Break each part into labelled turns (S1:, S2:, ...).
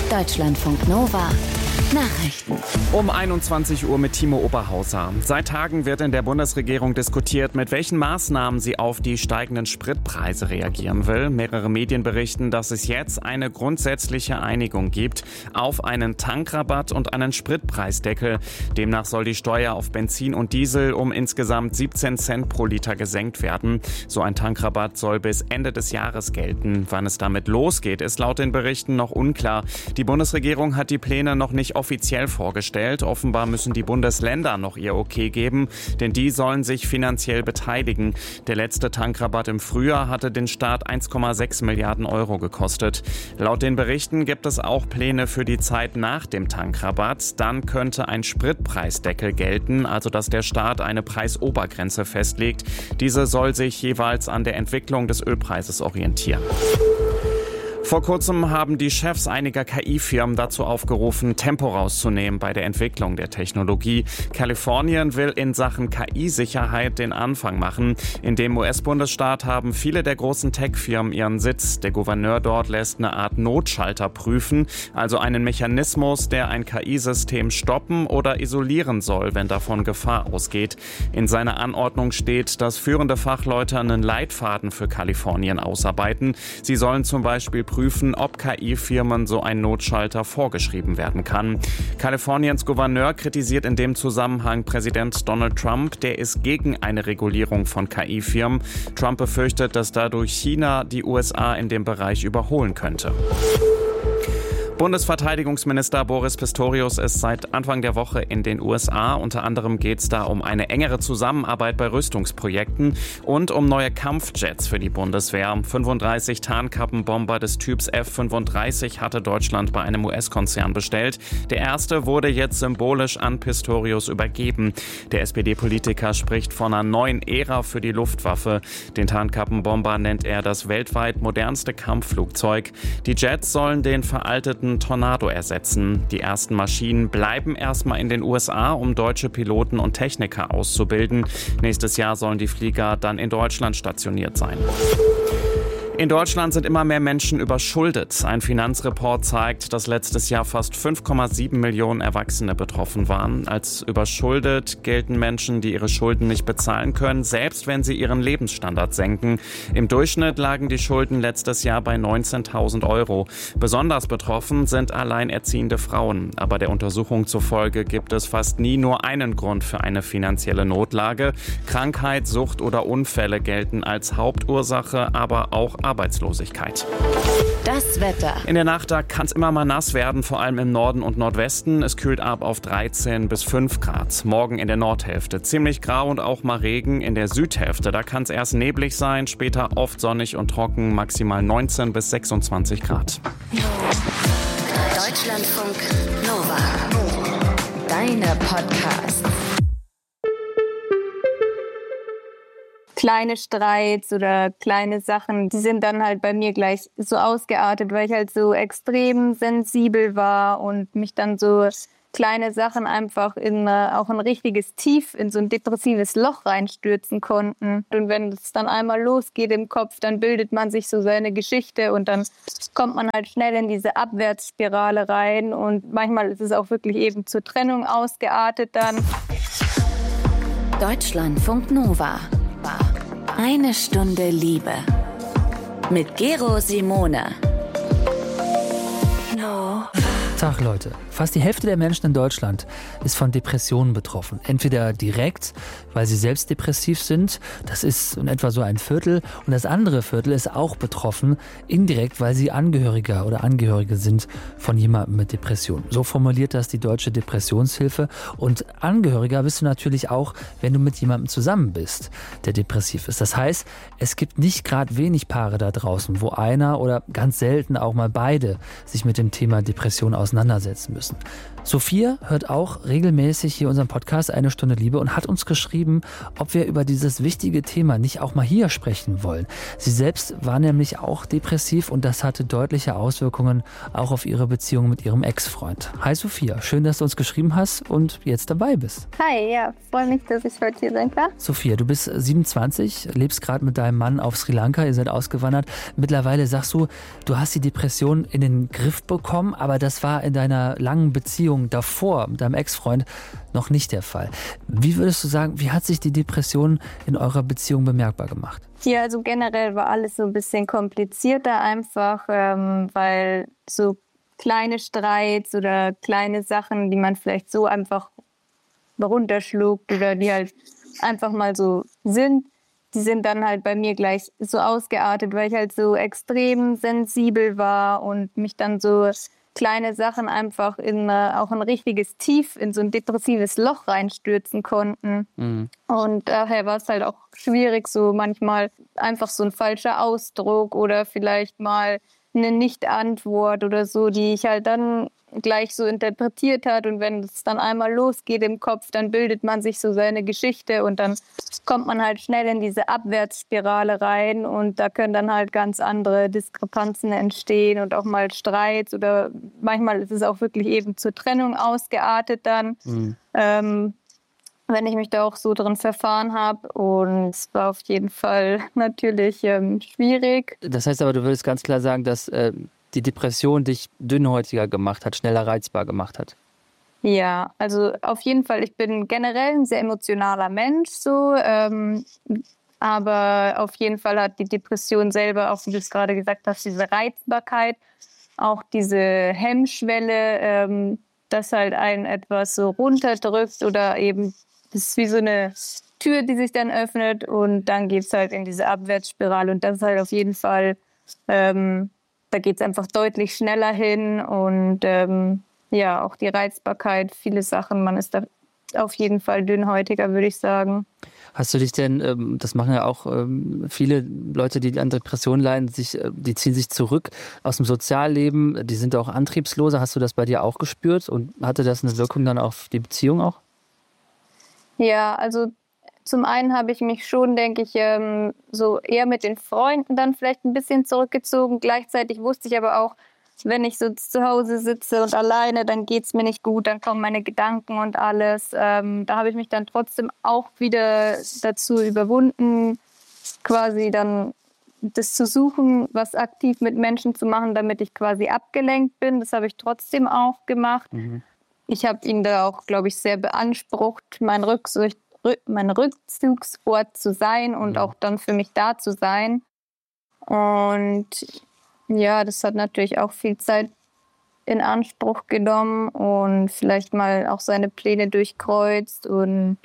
S1: Deutschlandfunk Nova Nachrichten.
S2: Um 21 Uhr mit Timo Oberhauser. Seit Tagen wird in der Bundesregierung diskutiert, mit welchen Maßnahmen sie auf die steigenden Spritpreise reagieren will. Mehrere Medien berichten, dass es jetzt eine grundsätzliche Einigung gibt auf einen Tankrabatt und einen Spritpreisdeckel. Demnach soll die Steuer auf Benzin und Diesel um insgesamt 17 Cent pro Liter gesenkt werden. So ein Tankrabatt soll bis Ende des Jahres gelten. Wann es damit losgeht, ist laut den Berichten noch unklar. Die Bundesregierung hat die Pläne noch nicht offiziell vorgestellt. Offenbar müssen die Bundesländer noch ihr Okay geben, denn die sollen sich finanziell beteiligen. Der letzte Tankrabatt im Frühjahr hatte den Staat 1,6 Milliarden Euro gekostet. Laut den Berichten gibt es auch Pläne für die Zeit nach dem Tankrabatt. Dann könnte ein Spritpreisdeckel gelten, also dass der Staat eine Preisobergrenze festlegt. Diese soll sich jeweils an der Entwicklung des Ölpreises orientieren. Vor kurzem haben die Chefs einiger KI-Firmen dazu aufgerufen, Tempo rauszunehmen bei der Entwicklung der Technologie. Kalifornien will in Sachen KI-Sicherheit den Anfang machen. In dem US-Bundesstaat haben viele der großen Tech-Firmen ihren Sitz. Der Gouverneur dort lässt eine Art Notschalter prüfen, also einen Mechanismus, der ein KI-System stoppen oder isolieren soll, wenn davon Gefahr ausgeht. In seiner Anordnung steht, dass führende Fachleute einen Leitfaden für Kalifornien ausarbeiten. Sie sollen zum Beispiel prüfen, ob KI-Firmen so ein Notschalter vorgeschrieben werden kann. Kaliforniens Gouverneur kritisiert in dem Zusammenhang Präsident Donald Trump, der ist gegen eine Regulierung von KI-Firmen. Trump befürchtet, dass dadurch China die USA in dem Bereich überholen könnte. Bundesverteidigungsminister Boris Pistorius ist seit Anfang der Woche in den USA. Unter anderem geht es da um eine engere Zusammenarbeit bei Rüstungsprojekten und um neue Kampfjets für die Bundeswehr. 35 Tarnkappenbomber des Typs F-35 hatte Deutschland bei einem US-Konzern bestellt. Der erste wurde jetzt symbolisch an Pistorius übergeben. Der SPD-Politiker spricht von einer neuen Ära für die Luftwaffe. Den Tarnkappenbomber nennt er das weltweit modernste Kampfflugzeug. Die Jets sollen den veralteten Tornado ersetzen. Die ersten Maschinen bleiben erstmal in den USA, um deutsche Piloten und Techniker auszubilden. Nächstes Jahr sollen die Flieger dann in Deutschland stationiert sein. In Deutschland sind immer mehr Menschen überschuldet. Ein Finanzreport zeigt, dass letztes Jahr fast 5,7 Millionen Erwachsene betroffen waren. Als überschuldet gelten Menschen, die ihre Schulden nicht bezahlen können, selbst wenn sie ihren Lebensstandard senken. Im Durchschnitt lagen die Schulden letztes Jahr bei 19.000 Euro. Besonders betroffen sind alleinerziehende Frauen. Aber der Untersuchung zufolge gibt es fast nie nur einen Grund für eine finanzielle Notlage. Krankheit, Sucht oder Unfälle gelten als Hauptursache, aber auch Arbeitslosigkeit.
S1: Das Wetter.
S2: In der Nacht, da kann es immer mal nass werden, vor allem im Norden und Nordwesten. Es kühlt ab auf 13 bis 5 Grad. Morgen in der Nordhälfte ziemlich grau und auch mal Regen. In der Südhälfte, da kann es erst neblig sein, später oft sonnig und trocken, maximal 19 bis 26 Grad.
S1: Deutschlandfunk Nova. Deine Podcasts.
S3: Kleine Streits oder kleine Sachen, die sind dann halt bei mir gleich so ausgeartet, weil ich halt so extrem sensibel war und mich dann so kleine Sachen einfach in auch ein richtiges Tief, in so ein depressives Loch reinstürzen konnten. Und wenn es dann einmal losgeht im Kopf, dann bildet man sich so seine Geschichte und dann kommt man halt schnell in diese Abwärtsspirale rein und manchmal ist es auch wirklich eben zur Trennung ausgeartet dann.
S1: Deutschlandfunk Nova. Eine Stunde Liebe. Mit Gero Simone.
S4: Tag, Leute. Fast die Hälfte der Menschen in Deutschland ist von Depressionen betroffen. Entweder direkt, weil sie selbst depressiv sind, das ist in etwa so ein Viertel, und das andere Viertel ist auch betroffen, indirekt, weil sie Angehöriger oder Angehörige sind von jemandem mit Depression. So formuliert das die Deutsche Depressionshilfe. Und Angehöriger bist du natürlich auch, wenn du mit jemandem zusammen bist, der depressiv ist. Das heißt, es gibt nicht gerade wenig Paare da draußen, wo einer oder ganz selten auch mal beide sich mit dem Thema Depression auseinandersetzen. auseinandersetzen müssen. Sophia hört auch regelmäßig hier unseren Podcast Eine Stunde Liebe und hat uns geschrieben, ob wir über dieses wichtige Thema nicht auch mal hier sprechen wollen. Sie selbst war nämlich auch depressiv und das hatte deutliche Auswirkungen auch auf ihre Beziehung mit ihrem Ex-Freund. Hi Sophia, schön, dass du uns geschrieben hast und jetzt dabei bist.
S3: Hi, ja, freue mich, dass ich heute hier sein kann.
S4: Sophia, du bist 27, lebst gerade mit deinem Mann auf Sri Lanka, ihr seid ausgewandert. Mittlerweile sagst du, du hast die Depression in den Griff bekommen, aber das war in deiner langen Beziehung davor mit deinem Ex-Freund noch nicht der Fall. Wie würdest du sagen, wie hat sich die Depression in eurer Beziehung bemerkbar gemacht?
S3: Ja, also generell war alles so ein bisschen komplizierter einfach, weil so kleine Streits oder kleine Sachen, die man vielleicht so einfach runterschluckt oder die halt einfach mal so sind, die sind dann halt bei mir gleich so ausgeartet, weil ich halt so extrem sensibel war und mich dann so kleine Sachen einfach in auch ein richtiges Tief, in so ein depressives Loch reinstürzen konnten. Mhm. Und daher war es halt auch schwierig, so manchmal einfach so ein falscher Ausdruck oder vielleicht mal eine Nicht-Antwort oder so, die ich halt dann gleich so interpretiert hat. Und wenn es dann einmal losgeht im Kopf, dann bildet man sich so seine Geschichte und dann kommt man halt schnell in diese Abwärtsspirale rein und da können dann halt ganz andere Diskrepanzen entstehen und auch mal Streits oder manchmal ist es auch wirklich eben zur Trennung ausgeartet dann. Mhm. Wenn ich mich da auch so drin verfahren habe. Und es war auf jeden Fall natürlich schwierig.
S4: Das heißt aber, du würdest ganz klar sagen, dass die Depression dich dünnhäutiger gemacht hat, schneller reizbar gemacht hat.
S3: Ja, also auf jeden Fall. Ich bin generell ein sehr emotionaler Mensch, so. Aber auf jeden Fall hat die Depression selber, auch wie du es gerade gesagt hast, diese Reizbarkeit, auch diese Hemmschwelle, dass halt einen etwas so runterdrückt oder eben das ist wie so eine Tür, die sich dann öffnet und dann geht es halt in diese Abwärtsspirale und das ist halt auf jeden Fall, da geht es einfach deutlich schneller hin und ja, auch die Reizbarkeit, viele Sachen, man ist da auf jeden Fall dünnhäutiger, würde ich sagen. Hast du dich denn, das machen ja auch viele Leute, die an Depressionen leiden, die ziehen sich zurück aus dem Sozialleben, die sind auch antriebsloser. Hast du das bei dir auch gespürt und hatte das eine Wirkung dann auf die Beziehung auch? Ja, also zum einen habe ich mich schon, denke ich, so eher mit den Freunden dann vielleicht ein bisschen zurückgezogen. Gleichzeitig wusste ich aber auch, wenn ich so zu Hause sitze und alleine, dann geht es mir nicht gut, dann kommen meine Gedanken und alles. Da habe ich mich dann trotzdem auch wieder dazu überwunden, quasi dann das zu suchen, was aktiv mit Menschen zu machen, damit ich quasi abgelenkt bin. Das habe ich trotzdem auch gemacht. Mhm. Ich habe ihn da auch, glaube ich, sehr beansprucht, mein Rückzugsort zu sein und auch dann für mich da zu sein. Und ja, das hat natürlich auch viel Zeit in Anspruch genommen und vielleicht mal auch seine Pläne durchkreuzt und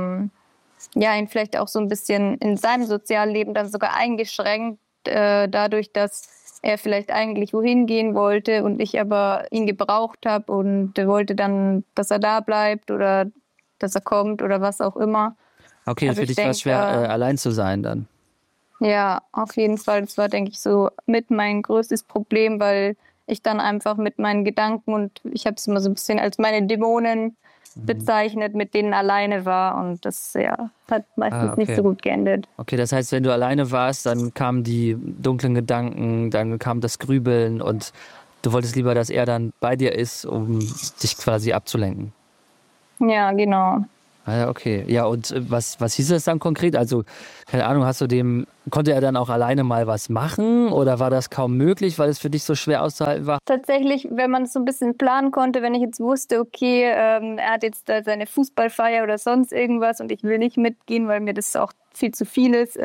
S3: ja, ihn vielleicht auch so ein bisschen in seinem Sozialleben dann sogar eingeschränkt, dadurch, dass er vielleicht eigentlich wohin gehen wollte und ich aber ihn gebraucht habe und wollte dann, dass er da bleibt oder dass er kommt oder was auch immer. Okay, also für dich war es schwer, allein zu sein dann. Ja, auf jeden Fall. Das war, denke ich, so mit mein größtes Problem, weil ich dann einfach mit meinen Gedanken und ich habe es immer so ein bisschen als meine Dämonen bezeichnet, mit denen alleine war und das ja, hat meistens nicht so gut geendet. Okay, das heißt, wenn du alleine warst, dann kamen die dunklen Gedanken, dann kam das Grübeln und du wolltest lieber, dass er dann bei dir ist, um dich quasi abzulenken. Ja, genau. Ah, okay. Ja, und was hieß das dann konkret? Also, keine Ahnung, konnte er dann auch alleine mal was machen oder war das kaum möglich, weil es für dich so schwer auszuhalten war? Tatsächlich, wenn man es so ein bisschen planen konnte, wenn ich jetzt wusste, okay, er hat jetzt da seine Fußballfeier oder sonst irgendwas und ich will nicht mitgehen, weil mir das auch viel zu viel ist,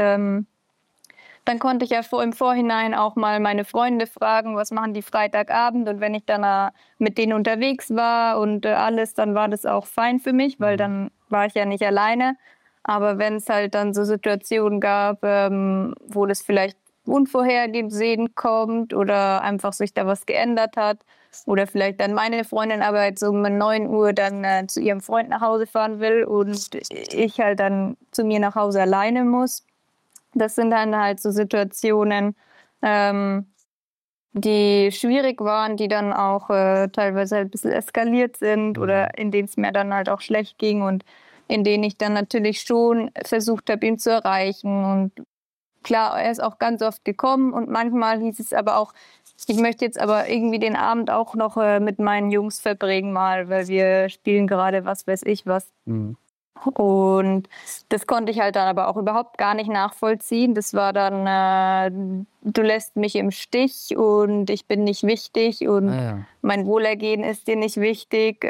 S3: dann konnte ich ja im Vorhinein auch mal meine Freunde fragen, was machen die Freitagabend und wenn ich dann mit denen unterwegs war und alles, dann war das auch fein für mich, weil dann war ich ja nicht alleine. Aber wenn es halt dann so Situationen gab, wo das vielleicht unvorhergesehen kommt oder einfach sich da was geändert hat oder vielleicht dann meine Freundin aber halt so um 9 Uhr dann zu ihrem Freund nach Hause fahren will und ich halt dann zu mir nach Hause alleine muss. Das sind dann halt so Situationen, wo die schwierig waren, die dann auch teilweise halt ein bisschen eskaliert sind oder in denen es mir dann halt auch schlecht ging und in denen ich dann natürlich schon versucht habe, ihn zu erreichen. Und klar, er ist auch ganz oft gekommen und manchmal hieß es aber auch, ich möchte jetzt aber irgendwie den Abend auch noch mit meinen Jungs verbringen mal, weil wir spielen gerade was weiß ich was. Und das konnte ich halt dann aber auch überhaupt gar nicht nachvollziehen. Das war dann, du lässt mich im Stich und ich bin nicht wichtig und mein Wohlergehen ist dir nicht wichtig.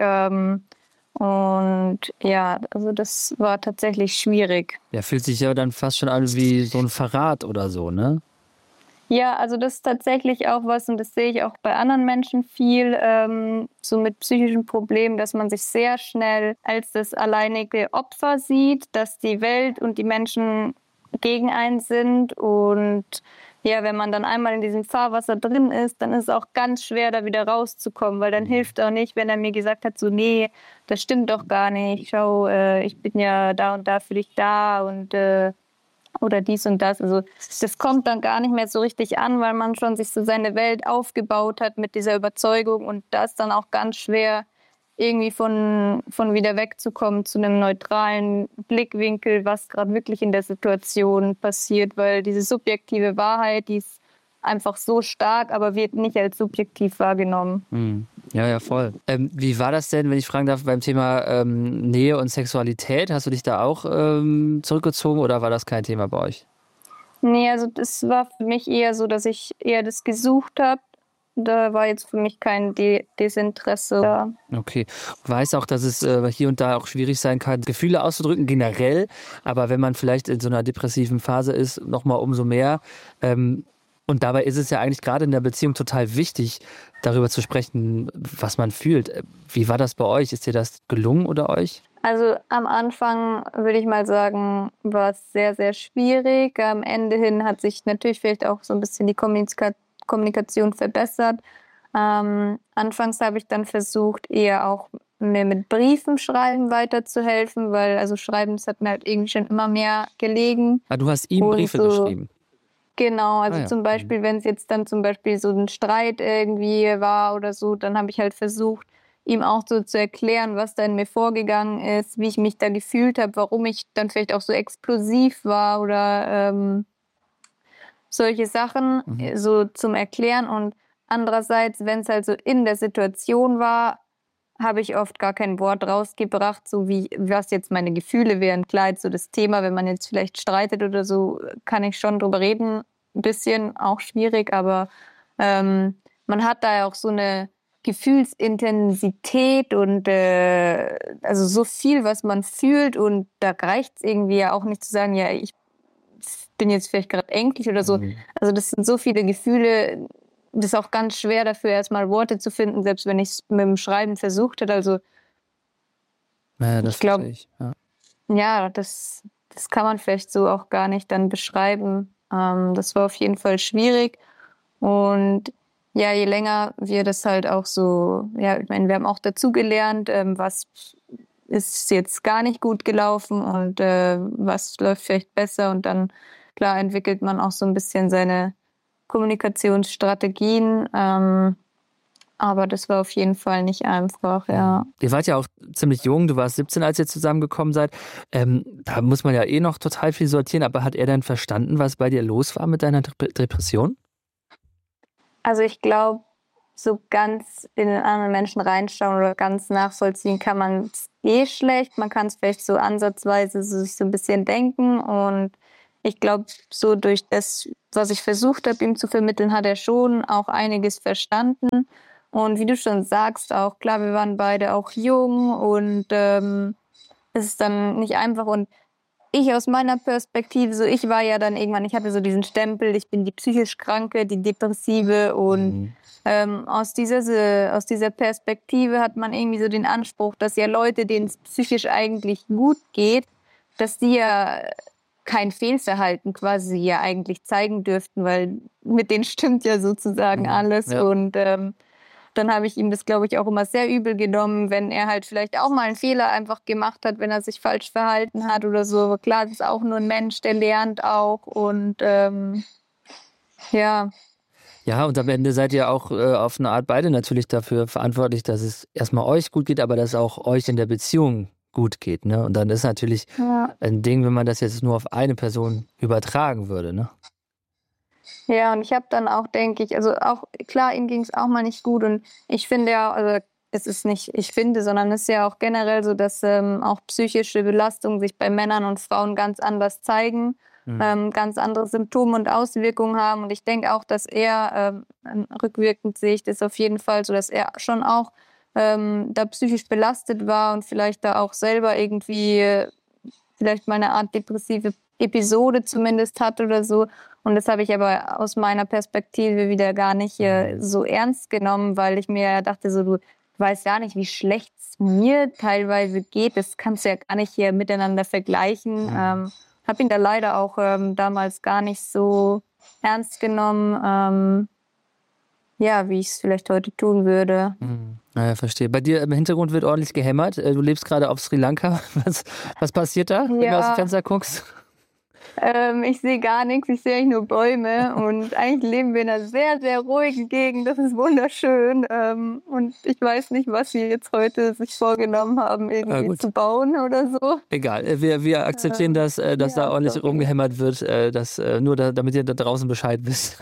S3: Und ja, also das war tatsächlich schwierig.
S4: Ja, fühlt sich ja dann fast schon an wie so ein Verrat oder so, ne?
S3: Ja, also das ist tatsächlich auch was, und das sehe ich auch bei anderen Menschen viel, so mit psychischen Problemen, dass man sich sehr schnell als das alleinige Opfer sieht, dass die Welt und die Menschen gegen einen sind. Und ja, wenn man dann einmal in diesem Fahrwasser drin ist, dann ist es auch ganz schwer, da wieder rauszukommen, weil dann hilft auch nicht, wenn er mir gesagt hat, so nee, das stimmt doch gar nicht, schau, ich bin ja da und da für dich da und oder dies und das. Also das kommt dann gar nicht mehr so richtig an, weil man schon sich so seine Welt aufgebaut hat mit dieser Überzeugung, und da ist dann auch ganz schwer, irgendwie von wieder wegzukommen zu einem neutralen Blickwinkel, was gerade wirklich in der Situation passiert, weil diese subjektive Wahrheit, die ist einfach so stark, aber wird nicht als subjektiv wahrgenommen.
S4: Ja, voll. Wie war das denn, wenn ich fragen darf, beim Thema Nähe und Sexualität? Hast du dich da auch zurückgezogen oder war das kein Thema bei euch?
S3: Nee, also das war für mich eher so, dass ich eher das gesucht habe. Da war jetzt für mich kein Desinteresse da.
S4: Okay. Ich weiß auch, dass es hier und da auch schwierig sein kann, Gefühle auszudrücken generell. Aber wenn man vielleicht in so einer depressiven Phase ist, nochmal umso mehr. Und dabei ist es ja eigentlich gerade in der Beziehung total wichtig, darüber zu sprechen, was man fühlt. Wie war das bei euch? Ist dir das gelungen oder euch?
S3: Also am Anfang würde ich mal sagen, war es sehr, sehr schwierig. Am Ende hin hat sich natürlich vielleicht auch so ein bisschen die Kommunikation verbessert. Anfangs habe ich dann versucht, eher auch mir mit Briefen schreiben weiterzuhelfen, weil also Schreiben, das hat mir halt irgendwie schon immer mehr gelegen.
S4: Ah, du hast ihm Briefe geschrieben?
S3: Genau, also zum Beispiel, wenn es jetzt dann zum Beispiel so ein Streit irgendwie war oder so, dann habe ich halt versucht, ihm auch so zu erklären, was da in mir vorgegangen ist, wie ich mich da gefühlt habe, warum ich dann vielleicht auch so explosiv war oder solche Sachen so zum Erklären. Und andererseits, wenn es halt so in der Situation war, habe ich oft gar kein Wort rausgebracht, so wie was jetzt meine Gefühle wären. Klar, jetzt so das Thema, wenn man jetzt vielleicht streitet oder so, kann ich schon drüber reden. Ein bisschen auch schwierig, aber man hat da ja auch so eine Gefühlsintensität und also so viel, was man fühlt, und da reicht es irgendwie ja auch nicht zu sagen, ja, ich bin jetzt vielleicht gerade ängstlich oder so. Also das sind so viele Gefühle, das ist auch ganz schwer dafür, erstmal Worte zu finden, selbst wenn ich es mit dem Schreiben versucht hätte. Also
S4: ja, das
S3: ich glaube,
S4: ja,
S3: das kann man vielleicht so auch gar nicht dann beschreiben. Das war auf jeden Fall schwierig. Und ja, je länger wir das halt auch so, ja, ich meine, wir haben auch dazugelernt, was ist jetzt gar nicht gut gelaufen und was läuft vielleicht besser. Und dann, klar, entwickelt man auch so ein bisschen seine Kommunikationsstrategien, aber das war auf jeden Fall nicht einfach, ja.
S4: Ihr wart ja auch ziemlich jung, du warst 17, als ihr zusammengekommen seid. Da muss man ja eh noch total viel sortieren, aber hat er denn verstanden, was bei dir los war mit deiner Depression?
S3: Also ich glaube, so ganz in den anderen Menschen reinschauen oder ganz nachvollziehen kann man es eh schlecht. Man kann es vielleicht so ansatzweise sich so ein bisschen denken, und ich glaube, so durch das, was ich versucht habe, ihm zu vermitteln, hat er schon auch einiges verstanden. Und wie du schon sagst, auch klar, wir waren beide auch jung und es ist dann nicht einfach. Und ich aus meiner Perspektive, so ich war ja dann irgendwann, ich hatte so diesen Stempel, ich bin die psychisch Kranke, die Depressive, und aus dieser Perspektive hat man irgendwie so den Anspruch, dass ja Leute, denen es psychisch eigentlich gut geht, dass die ja kein Fehlverhalten quasi ja eigentlich zeigen dürften, weil mit denen stimmt ja sozusagen alles. Ja. Und dann habe ich ihm das, glaube ich, auch immer sehr übel genommen, wenn er halt vielleicht auch mal einen Fehler einfach gemacht hat, wenn er sich falsch verhalten hat oder so. Klar, das ist auch nur ein Mensch, der lernt auch, und ja.
S4: Ja, und am Ende seid ihr auch auf eine Art beide natürlich dafür verantwortlich, dass es erstmal euch gut geht, aber dass auch euch in der Beziehung gut geht, ne? Und dann ist natürlich ein Ding, wenn man das jetzt nur auf eine Person übertragen würde, ne?
S3: Ja, und ich habe dann auch, denke ich, also auch, klar, ihm ging es auch mal nicht gut und ich finde ja, also es ist nicht, ich finde, sondern es ist ja auch generell so, dass auch psychische Belastungen sich bei Männern und Frauen ganz anders zeigen, ganz andere Symptome und Auswirkungen haben. Und ich denke auch, dass er, rückwirkend sehe ich das auf jeden Fall so, dass er schon auch da psychisch belastet war und vielleicht da auch selber irgendwie vielleicht mal eine Art depressive Episode zumindest hat oder so. Und das habe ich aber aus meiner Perspektive wieder gar nicht so ernst genommen, weil ich mir dachte, so, du weißt gar nicht, wie schlecht es mir teilweise geht. Das kannst du ja gar nicht hier miteinander vergleichen. Habe ihn da leider auch damals gar nicht so ernst genommen, wie ich es vielleicht heute tun würde.
S4: Naja, verstehe. Bei dir im Hintergrund wird ordentlich gehämmert. Du lebst gerade auf Sri Lanka. Was passiert da, wenn du aus dem Fenster guckst?
S3: Ich sehe gar nichts, ich sehe eigentlich nur Bäume und eigentlich leben wir in einer sehr, sehr ruhigen Gegend, das ist wunderschön und ich weiß nicht, was sie jetzt heute sich vorgenommen haben, irgendwie zu bauen oder so.
S4: Egal, wir akzeptieren das, dass da ordentlich rumgehämmert wird, damit ihr da draußen Bescheid wisst,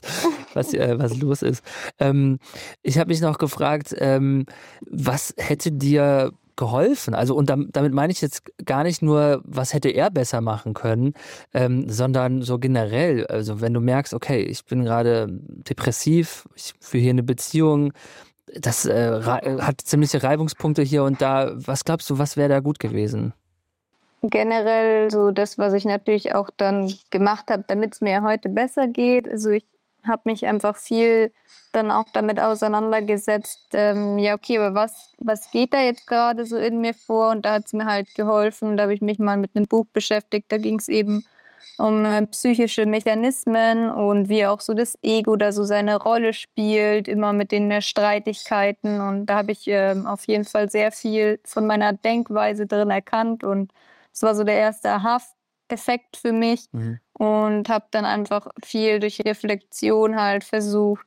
S4: was los ist. Ich habe mich noch gefragt, was hätte dir geholfen? Also, und damit meine ich jetzt gar nicht nur, was hätte er besser machen können, sondern so generell. Also, wenn du merkst, okay, ich bin gerade depressiv, ich führe hier eine Beziehung, das hat ziemliche Reibungspunkte hier und da. Was glaubst du, was wäre da gut gewesen?
S3: Generell so das, was ich natürlich auch dann gemacht habe, damit es mir heute besser geht. Also ich habe mich einfach viel dann auch damit auseinandergesetzt, aber was geht da jetzt gerade so in mir vor? Und da hat es mir halt geholfen. Da habe ich mich mal mit einem Buch beschäftigt. Da ging es eben um psychische Mechanismen und wie auch so das Ego da so seine Rolle spielt, immer mit den Streitigkeiten. Und da habe ich auf jeden Fall sehr viel von meiner Denkweise drin erkannt. Und es war so der erste Aha-Effekt für mich. Und habe dann einfach viel durch Reflexion halt versucht,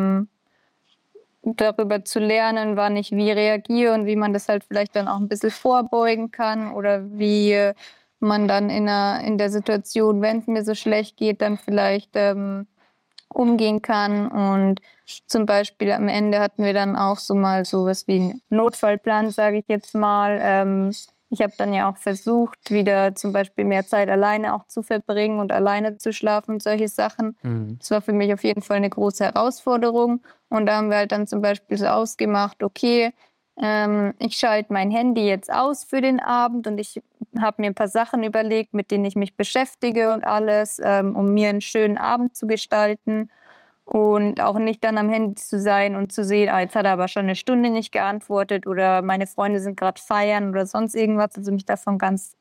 S3: darüber zu lernen, wann ich wie reagiere und wie man das halt vielleicht dann auch ein bisschen vorbeugen kann oder wie man dann in der Situation, wenn es mir so schlecht geht, dann vielleicht umgehen kann. Und zum Beispiel am Ende hatten wir dann auch so mal sowas wie einen Notfallplan, sage ich jetzt mal. Ich habe dann ja auch versucht, wieder zum Beispiel mehr Zeit alleine auch zu verbringen und alleine zu schlafen und solche Sachen. Das war für mich auf jeden Fall eine große Herausforderung. Und da haben wir halt dann zum Beispiel so ausgemacht, okay, ich schalte mein Handy jetzt aus für den Abend und ich habe mir ein paar Sachen überlegt, mit denen ich mich beschäftige und alles, um mir einen schönen Abend zu gestalten. Und auch nicht dann am Handy zu sein und zu sehen, jetzt hat er aber schon eine Stunde nicht geantwortet oder meine Freunde sind gerade feiern oder sonst irgendwas. Also mich davon ganz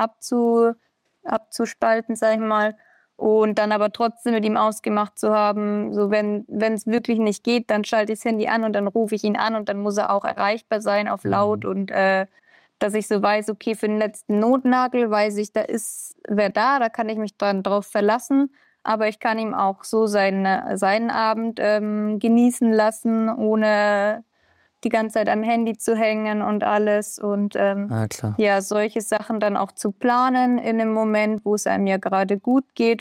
S3: abzuspalten, sag ich mal. Und dann aber trotzdem mit ihm ausgemacht zu haben, so wenn es wirklich nicht geht, dann schalte ich das Handy an und dann rufe ich ihn an und dann muss er auch erreichbar sein auf laut und dass ich so weiß, okay, für den letzten Notnagel weiß ich, da ist wer da kann ich mich dann drauf verlassen. Aber ich kann ihm auch so seinen Abend genießen lassen, ohne die ganze Zeit am Handy zu hängen und alles. Und solche Sachen dann auch zu planen in einem Moment, wo es einem ja gerade gut geht.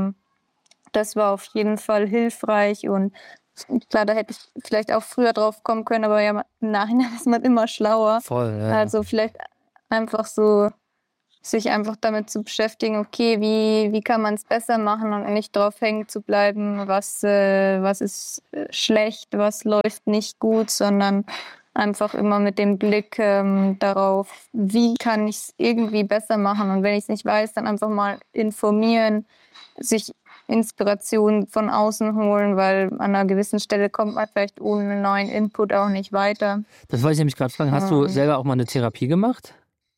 S3: Das war auf jeden Fall hilfreich. Und klar, da hätte ich vielleicht auch früher drauf kommen können, aber ja, im Nachhinein ist man immer schlauer.
S4: Voll, ja.
S3: Also vielleicht einfach so sich einfach damit zu beschäftigen, okay, wie kann man es besser machen und nicht drauf hängen zu bleiben, was ist schlecht, was läuft nicht gut, sondern einfach immer mit dem Blick darauf, wie kann ich es irgendwie besser machen. Und wenn ich es nicht weiß, dann einfach mal informieren, sich Inspiration von außen holen, weil an einer gewissen Stelle kommt man vielleicht ohne einen neuen Input auch nicht weiter.
S4: Das wollte ich nämlich gerade fragen. Hast du selber auch mal eine Therapie gemacht?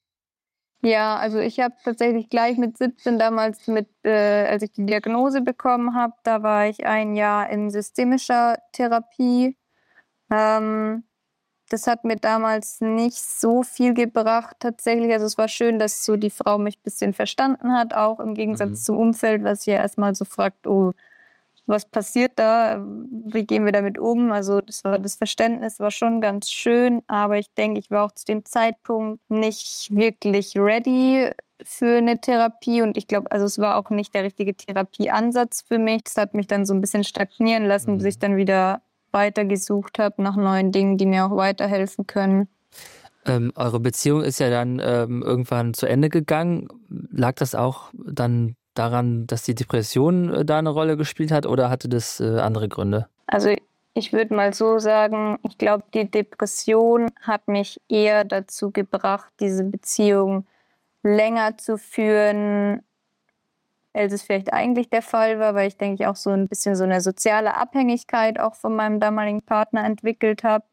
S3: Ja, also ich habe tatsächlich gleich mit 17 damals, als ich die Diagnose bekommen habe, da war ich ein Jahr in systemischer Therapie. Das hat mir damals nicht so viel gebracht tatsächlich. Also es war schön, dass so die Frau mich ein bisschen verstanden hat, auch im Gegensatz zum Umfeld, was ja erstmal so fragt, oh, was passiert da, wie gehen wir damit um? Also das Verständnis war schon ganz schön, aber ich denke, ich war auch zu dem Zeitpunkt nicht wirklich ready für eine Therapie und ich glaube, also es war auch nicht der richtige Therapieansatz für mich. Das hat mich dann so ein bisschen stagnieren lassen, bis ich dann wieder weitergesucht habe nach neuen Dingen, die mir auch weiterhelfen können.
S4: Eure Beziehung ist ja dann irgendwann zu Ende gegangen. Lag das auch dann daran, dass die Depression da eine Rolle gespielt hat oder hatte das andere Gründe?
S3: Also ich würde mal so sagen, ich glaube, die Depression hat mich eher dazu gebracht, diese Beziehung länger zu führen, als es vielleicht eigentlich der Fall war, weil ich denke, ich auch so ein bisschen so eine soziale Abhängigkeit auch von meinem damaligen Partner entwickelt habe.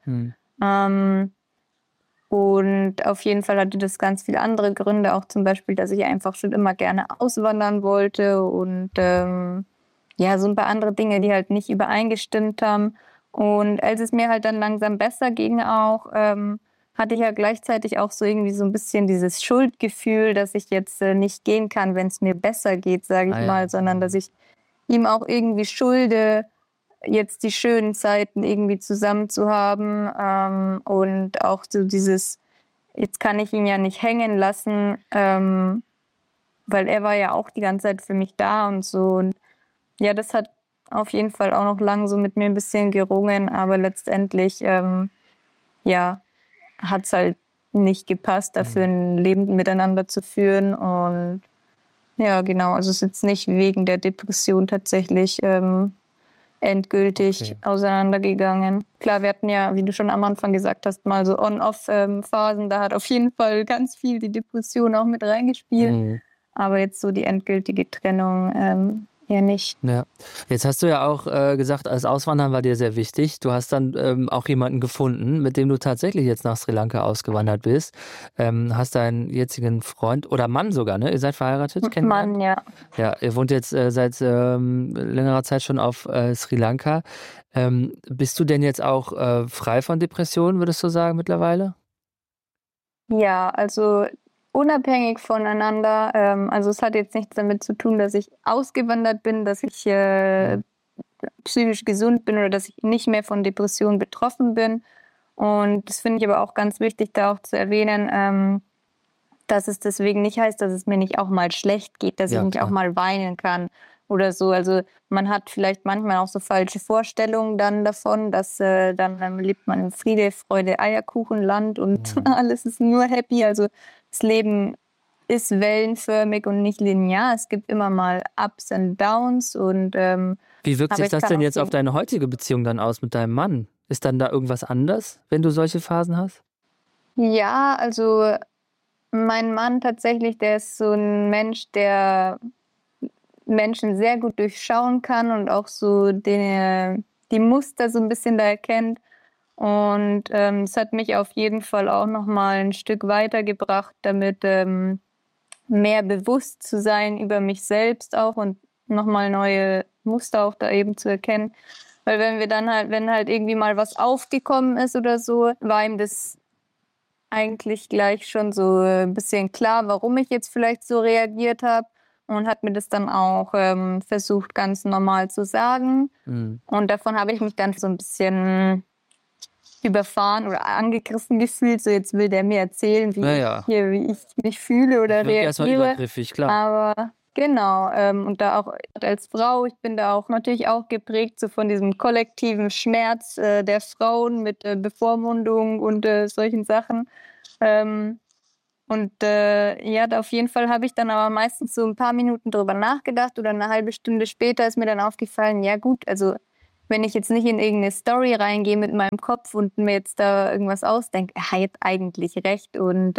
S3: Und auf jeden Fall hatte das ganz viele andere Gründe, auch zum Beispiel, dass ich einfach schon immer gerne auswandern wollte und so ein paar andere Dinge, die halt nicht übereingestimmt haben. Und als es mir halt dann langsam besser ging auch, hatte ich ja gleichzeitig auch so irgendwie so ein bisschen dieses Schuldgefühl, dass ich jetzt nicht gehen kann, wenn es mir besser geht, sage ich mal, sondern dass ich ihm auch irgendwie schulde, jetzt die schönen Zeiten irgendwie zusammen zu haben und auch so dieses, jetzt kann ich ihn ja nicht hängen lassen, weil er war ja auch die ganze Zeit für mich da und so. Und ja, das hat auf jeden Fall auch noch lang so mit mir ein bisschen gerungen, aber letztendlich, hat es halt nicht gepasst, dafür ein Leben miteinander zu führen. Und ja, genau, also es ist jetzt nicht wegen der Depression tatsächlich endgültig auseinandergegangen. Klar, wir hatten ja, wie du schon am Anfang gesagt hast, mal so On-Off-Phasen. Da hat auf jeden Fall ganz viel die Depression auch mit reingespielt. Aber jetzt so die endgültige Trennung eher nicht.
S4: Ja. Jetzt hast du ja auch gesagt, das Auswandern war dir sehr wichtig. Du hast dann auch jemanden gefunden, mit dem du tatsächlich jetzt nach Sri Lanka ausgewandert bist. Hast deinen jetzigen Freund oder Mann sogar, ne? Ihr seid verheiratet?
S3: Mann, ja.
S4: Ja, ihr wohnt jetzt seit längerer Zeit schon auf Sri Lanka. Bist du denn jetzt auch frei von Depressionen, würdest du sagen, mittlerweile?
S3: Ja, also unabhängig voneinander. Also es hat jetzt nichts damit zu tun, dass ich ausgewandert bin, dass ich psychisch gesund bin oder dass ich nicht mehr von Depressionen betroffen bin. Und das finde ich aber auch ganz wichtig, da auch zu erwähnen, dass es deswegen nicht heißt, dass es mir nicht auch mal schlecht geht, dass ich nicht auch mal weinen kann oder so. Also man hat vielleicht manchmal auch so falsche Vorstellungen dann davon, dass dann lebt man in Friede, Freude, Eierkuchenland und alles ist nur happy. Also das Leben ist wellenförmig und nicht linear. Es gibt immer mal Ups und Downs. Und,
S4: wie wirkt sich das denn jetzt auf deine heutige Beziehung dann aus mit deinem Mann? Ist dann da irgendwas anders, wenn du solche Phasen hast?
S3: Ja, also mein Mann tatsächlich, der ist so ein Mensch, der Menschen sehr gut durchschauen kann und auch so die Muster so ein bisschen da erkennt. Und es hat mich auf jeden Fall auch noch mal ein Stück weitergebracht, damit mehr bewusst zu sein über mich selbst auch und noch mal neue Muster auch da eben zu erkennen. Weil wenn halt irgendwie mal was aufgekommen ist oder so, war ihm das eigentlich gleich schon so ein bisschen klar, warum ich jetzt vielleicht so reagiert habe. Und hat mir das dann auch versucht, ganz normal zu sagen. Und davon habe ich mich dann so ein bisschen überfahren oder angegriffen gefühlt. So, jetzt will der mir erzählen, wie ich mich fühle oder reagiere.
S4: Erstmal übergriffig, klar.
S3: Aber genau, und da auch als Frau, ich bin da auch natürlich auch geprägt so von diesem kollektiven Schmerz der Frauen mit Bevormundung und solchen Sachen. Auf jeden Fall habe ich dann aber meistens so ein paar Minuten drüber nachgedacht oder eine halbe Stunde später ist mir dann aufgefallen, ja gut, also wenn ich jetzt nicht in irgendeine Story reingehe mit meinem Kopf und mir jetzt da irgendwas ausdenke, er hat eigentlich recht. Und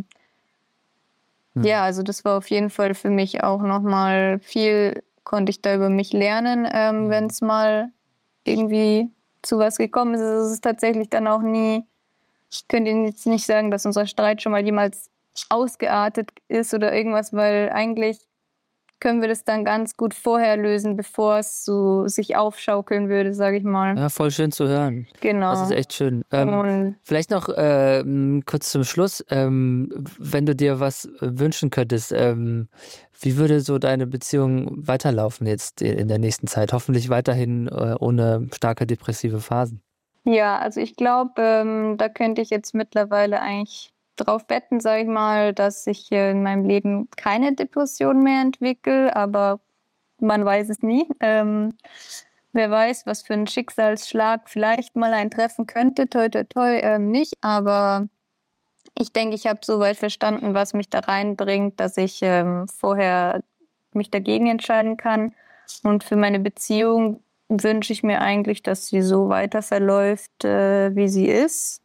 S3: also das war auf jeden Fall für mich auch nochmal viel, konnte ich da über mich lernen, wenn es mal irgendwie zu was gekommen ist. Also es ist tatsächlich dann auch nie, ich könnte Ihnen jetzt nicht sagen, dass unser Streit schon mal jemals ausgeartet ist oder irgendwas, weil eigentlich können wir das dann ganz gut vorher lösen, bevor es so sich aufschaukeln würde, sage ich mal.
S4: Ja, voll schön zu hören.
S3: Genau.
S4: Das ist echt schön. Vielleicht noch kurz zum Schluss, wenn du dir was wünschen könntest, wie würde so deine Beziehung weiterlaufen jetzt in der nächsten Zeit? Hoffentlich weiterhin ohne starke depressive Phasen.
S3: Ja, also ich glaube, da könnte ich jetzt mittlerweile eigentlich drauf wetten, sage ich mal, dass ich in meinem Leben keine Depression mehr entwickle, aber man weiß es nie. Wer weiß, was für ein Schicksalsschlag vielleicht mal eintreffen könnte, toi, toi, toi, nicht, aber ich denke, ich habe soweit verstanden, was mich da reinbringt, dass ich vorher mich dagegen entscheiden kann. Und für meine Beziehung wünsche ich mir eigentlich, dass sie so weiter verläuft, wie sie ist.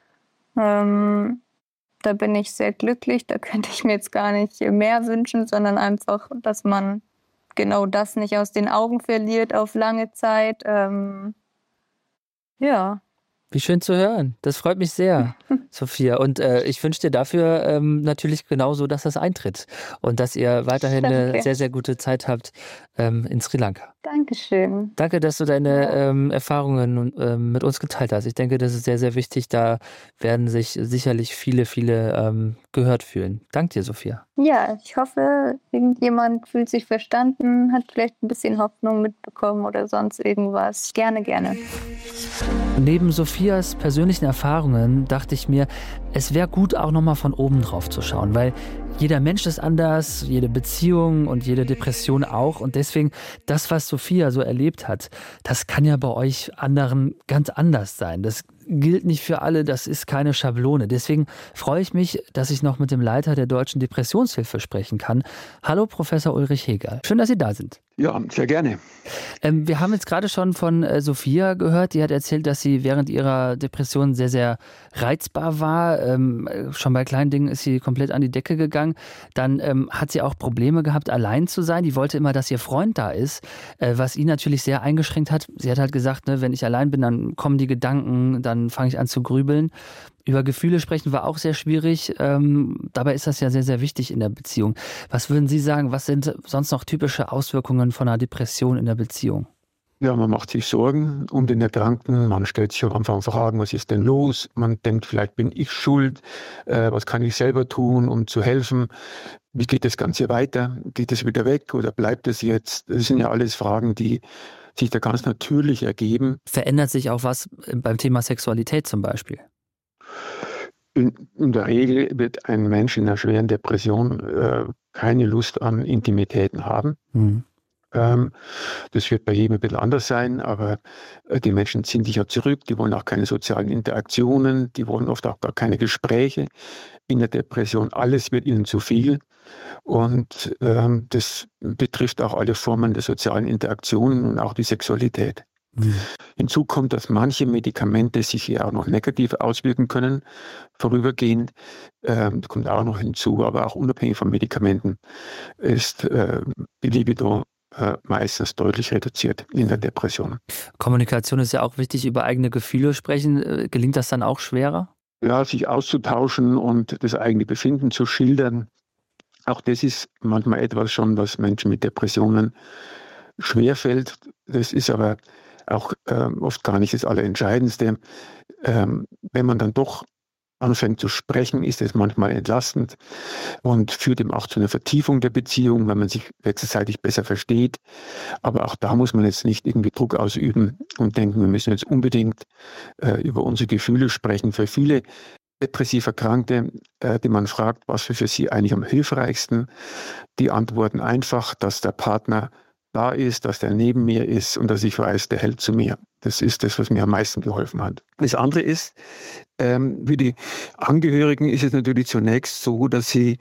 S3: Da bin ich sehr glücklich. Da könnte ich mir jetzt gar nicht mehr wünschen, sondern einfach, dass man genau das nicht aus den Augen verliert auf lange Zeit. Ja.
S4: Wie schön zu hören. Das freut mich sehr, Sophia. Und ich wünsche dir dafür natürlich genauso, dass das eintritt und dass ihr weiterhin eine sehr, sehr gute Zeit habt in Sri Lanka.
S3: Dankeschön.
S4: Danke, dass du deine Erfahrungen mit uns geteilt hast. Ich denke, das ist sehr, sehr wichtig. Da werden sich sicherlich viele, viele gehört fühlen. Danke dir, Sophia.
S3: Ja, ich hoffe, irgendjemand fühlt sich verstanden, hat vielleicht ein bisschen Hoffnung mitbekommen oder sonst irgendwas. Gerne, gerne.
S4: Neben Sophias persönlichen Erfahrungen dachte ich mir, es wäre gut, auch nochmal von oben drauf zu schauen, weil jeder Mensch ist anders, jede Beziehung und jede Depression auch. Und deswegen, das, was Sophia so erlebt hat, das kann ja bei euch anderen ganz anders sein. Das gilt nicht für alle, das ist keine Schablone. Deswegen freue ich mich, dass ich noch mit dem Leiter der Deutschen Depressionshilfe sprechen kann. Hallo, Professor Ulrich Heger. Schön, dass Sie da sind.
S5: Ja, sehr gerne.
S4: Wir haben jetzt gerade schon von Sophia gehört. Die hat erzählt, dass sie während ihrer Depression sehr, sehr reizbar war. Schon bei kleinen Dingen ist sie komplett an die Decke gegangen. Dann hat sie auch Probleme gehabt, allein zu sein. Die wollte immer, dass ihr Freund da ist, was ihn natürlich sehr eingeschränkt hat. Sie hat halt gesagt, ne, wenn ich allein bin, dann kommen die Gedanken, dann fange ich an zu grübeln. Über Gefühle sprechen war auch sehr schwierig. Dabei ist das ja sehr, sehr wichtig in der Beziehung. Was würden Sie sagen, was sind sonst noch typische Auswirkungen von einer Depression in der Beziehung?
S5: Ja, man macht sich Sorgen um den Erkrankten. Man stellt sich am Anfang Fragen, was ist denn los? Man denkt, vielleicht bin ich schuld. Was kann ich selber tun, um zu helfen? Wie geht das Ganze weiter? Geht es wieder weg oder bleibt es jetzt? Das sind ja alles Fragen, die sich da ganz natürlich ergeben.
S4: Verändert sich auch was beim Thema Sexualität zum Beispiel?
S5: In der Regel wird ein Mensch in einer schweren Depression keine Lust an Intimitäten haben. Mhm. Das wird bei jedem ein bisschen anders sein, aber die Menschen ziehen sich ja zurück, die wollen auch keine sozialen Interaktionen, die wollen oft auch gar keine Gespräche. In der Depression, alles wird ihnen zu viel und das betrifft auch alle Formen der sozialen Interaktionen und auch die Sexualität. Hinzu kommt, dass manche Medikamente sich hier auch noch negativ auswirken können, vorübergehend. Das kommt auch noch hinzu, aber auch unabhängig von Medikamenten ist die Libido meistens deutlich reduziert in der Depression.
S4: Kommunikation ist ja auch wichtig, über eigene Gefühle sprechen. Gelingt das dann auch schwerer?
S5: Ja, sich auszutauschen und das eigene Befinden zu schildern. Auch das ist manchmal etwas schon, was Menschen mit Depressionen schwerfällt. Das ist aber auch oft gar nicht das Allerentscheidendste. Wenn man dann doch anfängt zu sprechen, ist es manchmal entlastend und führt eben auch zu einer Vertiefung der Beziehung, weil man sich wechselseitig besser versteht. Aber auch da muss man jetzt nicht irgendwie Druck ausüben und denken, wir müssen jetzt unbedingt über unsere Gefühle sprechen. Für viele depressiv Erkrankte, die man fragt, was für sie eigentlich am hilfreichsten, die antworten einfach, dass der Partner da ist, dass der neben mir ist und dass ich weiß, der hält zu mir. Das ist das, was mir am meisten geholfen hat. Das andere ist, für die Angehörigen ist es natürlich zunächst so, dass sie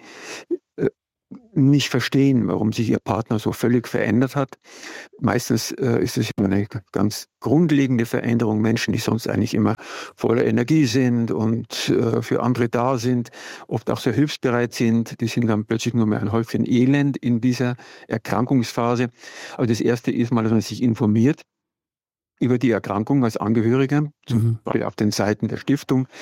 S5: nicht verstehen, warum sich ihr Partner so völlig verändert hat. Meistens ist es eine ganz grundlegende Veränderung. Menschen, die sonst eigentlich immer voller Energie sind und für andere da sind, oft auch sehr hilfsbereit sind, die sind dann plötzlich nur mehr ein Häufchen Elend in dieser Erkrankungsphase. Aber das Erste ist mal, dass man sich informiert über die Erkrankung als Angehöriger, zum Beispiel auf den Seiten der Stiftung.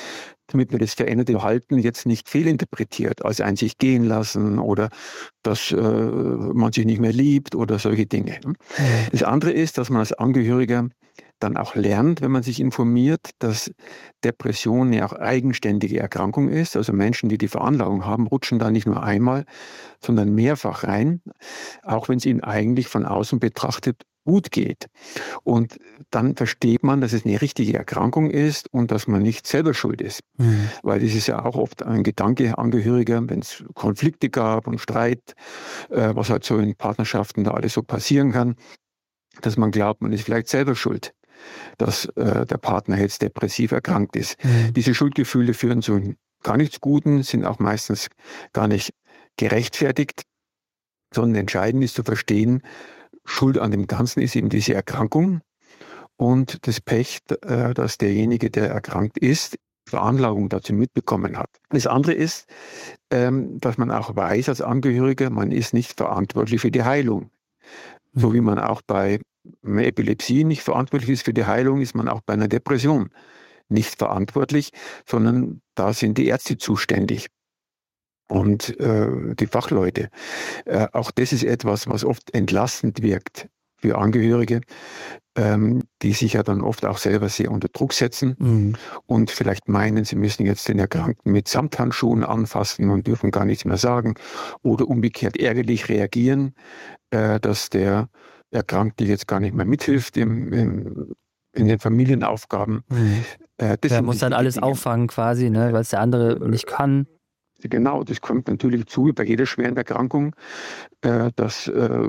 S5: damit man das veränderte Verhalten jetzt nicht fehlinterpretiert, als ein sich gehen lassen oder dass man sich nicht mehr liebt oder solche Dinge. Das andere ist, dass man als Angehöriger dann auch lernt, wenn man sich informiert, dass Depression ja auch eigenständige Erkrankung ist. Also Menschen, die die Veranlagung haben, rutschen da nicht nur einmal, sondern mehrfach rein, auch wenn es ihnen eigentlich von außen betrachtet gut geht. Und dann versteht man, dass es eine richtige Erkrankung ist und dass man nicht selber schuld ist. Weil das ist ja auch oft ein Gedanke Angehöriger, wenn es Konflikte gab und Streit, was halt so in Partnerschaften da alles so passieren kann, dass man glaubt, man ist vielleicht selber schuld, dass der Partner jetzt depressiv erkrankt ist. Diese Schuldgefühle führen zu gar nichts Guten, sind auch meistens gar nicht gerechtfertigt, sondern entscheidend ist zu verstehen, Schuld an dem Ganzen ist eben diese Erkrankung und das Pech, dass derjenige, der erkrankt ist, Veranlagung dazu mitbekommen hat. Das andere ist, dass man auch weiß als Angehöriger, man ist nicht verantwortlich für die Heilung. So wie man auch bei einer Epilepsie nicht verantwortlich ist für die Heilung, ist man auch bei einer Depression nicht verantwortlich, sondern da sind die Ärzte zuständig. Und die Fachleute. Auch das ist etwas, was oft entlastend wirkt für Angehörige, die sich ja dann oft auch selber sehr unter Druck setzen und vielleicht meinen, sie müssen jetzt den Erkrankten mit Samthandschuhen anfassen und dürfen gar nichts mehr sagen oder umgekehrt ärgerlich reagieren, dass der Erkrankte jetzt gar nicht mehr mithilft in den Familienaufgaben.
S4: Der muss dann alles auffangen quasi, ne, weil es der andere nicht kann.
S5: Genau, das kommt natürlich zu bei jeder schweren Erkrankung, dass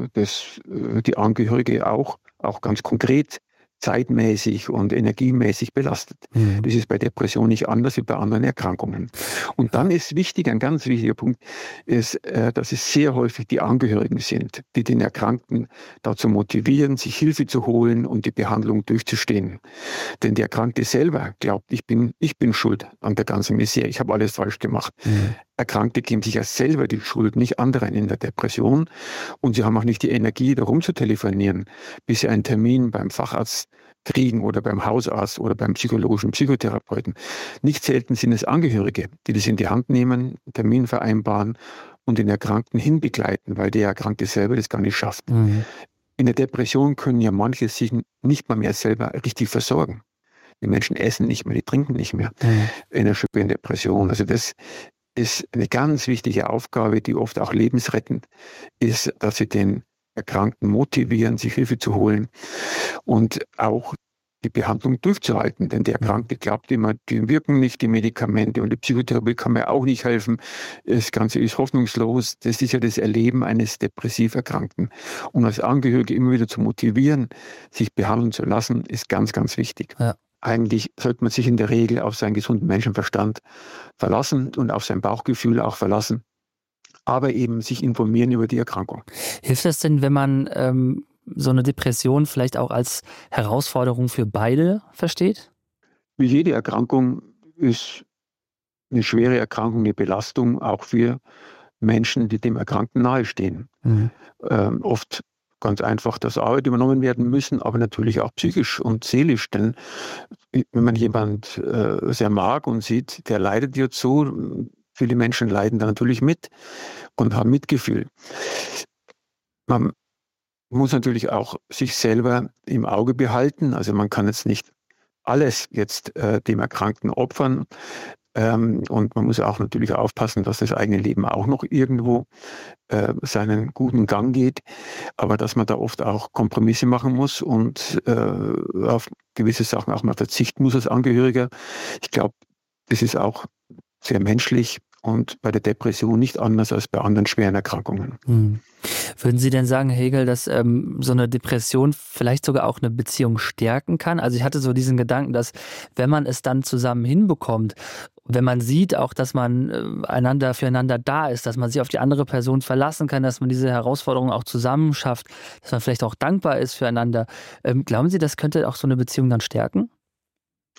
S5: die Angehörige auch ganz konkret zeitmäßig und energiemäßig belastet. Das ist bei Depression nicht anders wie bei anderen Erkrankungen. Und dann ist wichtig, ein ganz wichtiger Punkt, ist, dass es sehr häufig die Angehörigen sind, die den Erkrankten dazu motivieren, sich Hilfe zu holen und die Behandlung durchzustehen. Denn der Erkrankte selber glaubt, ich bin schuld an der ganzen Misere, ich habe alles falsch gemacht. Erkrankte geben sich ja selber die Schuld, nicht anderen in der Depression. Und sie haben auch nicht die Energie, da rumzutelefonieren, bis sie einen Termin beim Facharzt kriegen oder beim Hausarzt oder beim psychologischen Psychotherapeuten. Nicht selten sind es Angehörige, die das in die Hand nehmen, einen Termin vereinbaren und den Erkrankten hinbegleiten, weil der Erkrankte selber das gar nicht schafft. In der Depression können ja manche sich nicht mal mehr selber richtig versorgen. Die Menschen essen nicht mehr, die trinken nicht mehr in der schweren Depression. Also das ist eine ganz wichtige Aufgabe, die oft auch lebensrettend ist, dass sie den Erkrankten motivieren, sich Hilfe zu holen und auch die Behandlung durchzuhalten. Denn der Erkrankte glaubt immer, die wirken nicht, die Medikamente, und die Psychotherapie kann mir auch nicht helfen. Das Ganze ist hoffnungslos. Das ist ja das Erleben eines depressiv Erkrankten. Und als Angehörige immer wieder zu motivieren, sich behandeln zu lassen, ist ganz, ganz wichtig. Ja. Eigentlich sollte man sich in der Regel auf seinen gesunden Menschenverstand verlassen und auf sein Bauchgefühl auch verlassen, aber eben sich informieren über die Erkrankung.
S4: Hilft das denn, wenn man so eine Depression vielleicht auch als Herausforderung für beide versteht?
S5: Wie jede Erkrankung ist eine schwere Erkrankung eine Belastung, auch für Menschen, die dem Erkrankten nahestehen. Oft ganz einfach, dass Arbeit übernommen werden müssen, aber natürlich auch psychisch und seelisch. Denn wenn man jemand sehr mag und sieht, der leidet jetzt so, viele Menschen leiden da natürlich mit und haben Mitgefühl. Man muss natürlich auch sich selber im Auge behalten. Also man kann jetzt nicht alles jetzt dem Erkrankten opfern. Und man muss auch natürlich aufpassen, dass das eigene Leben auch noch irgendwo seinen guten Gang geht. Aber dass man da oft auch Kompromisse machen muss und auf gewisse Sachen auch mal verzichten muss als Angehöriger. Ich glaube, das ist auch sehr menschlich und bei der Depression nicht anders als bei anderen schweren Erkrankungen.
S4: Würden Sie denn sagen, Herr Hegel, dass so eine Depression vielleicht sogar auch eine Beziehung stärken kann? Also ich hatte so diesen Gedanken, dass wenn man es dann zusammen hinbekommt, wenn man sieht auch, dass man füreinander da ist, dass man sich auf die andere Person verlassen kann, dass man diese Herausforderungen auch zusammen schafft, dass man vielleicht auch dankbar ist füreinander. Glauben Sie, das könnte auch so eine Beziehung dann stärken?